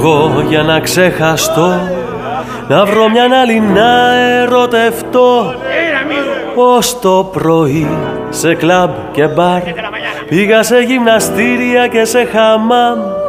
Εγώ για να ξεχαστώ, να βρω μια άλλη να ερωτευτώ. Ως το πρωί σε κλαμπ και μπαρ, πήγα σε γυμναστήρια και σε χαμάμ.